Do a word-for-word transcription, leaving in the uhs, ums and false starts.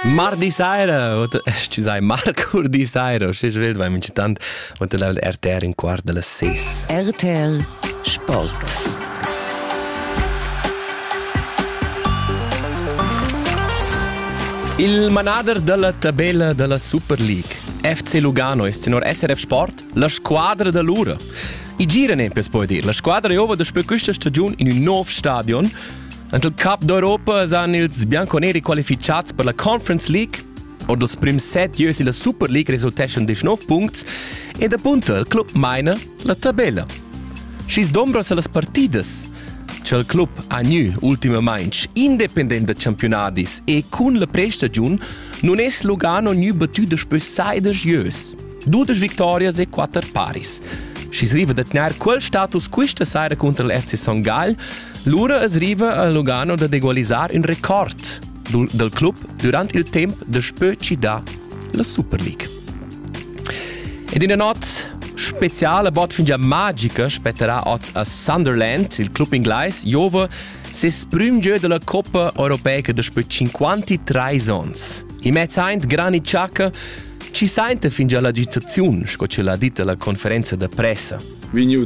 Mardi Saira, oder ci sai Marcurdi Saira, che svelt vai minci tant, und la R T R in quart de las seis. R T R Sport. Il manader della tabella della Super League, F C Lugano, è tenor S R F Sport, la squadra da Lura. I gira ne per poi dire, la squadra è ova da spö questa stagione in un nuovo stadion. Ant il Cup d'Europa san ils bianconeri qualificats per la Conference League, o dels prims set jös in la Super League resulteschen diciannove punts, e da punta il club maina la tabella. Schis d'ombra se las partidas, c'è il club ha nu ultimamente independent de campionadis e cun la prestagiun non es Lugano nu battu da spö saides jös, dudes victorias e quattro paris. Schis riva da tener quel status quista saira contra l'F C Son Gal, l'ura es riva a Lugano da egualisar un record del club durant il temp de spö ci da la Super League. Ed in una not speciale bot fingia magica spetterà oz a Sunderland, il club inglese, jove ses prüm gio della Coppa Europea de spö cinquantatré ans. I mezzaint Granit Xhaka ci sente fingia l'agitazione, sco ce l'ha dita la conferenza de pressa. We knew